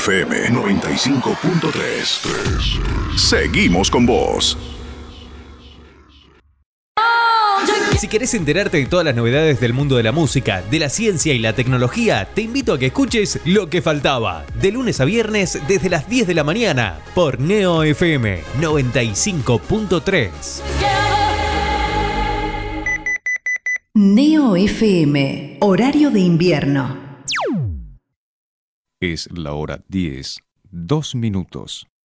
FM 95.3. Seguimos con vos. Si querés enterarte de todas las novedades del mundo de la música, de la ciencia y la tecnología, te invito a que escuches Lo que Faltaba, de lunes a viernes desde las 10 de la mañana, por Neo FM 95.3. Neo FM, horario de invierno. Es la hora 10, 2 minutos.